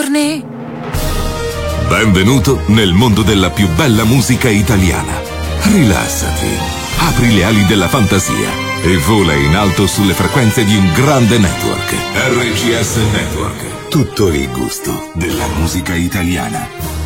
giorni. Benvenuto nel mondo della più bella musica italiana. Rilassati, apri le ali della fantasia e vola in alto sulle frequenze di un grande network. RCS Network. Tutto il gusto della musica italiana.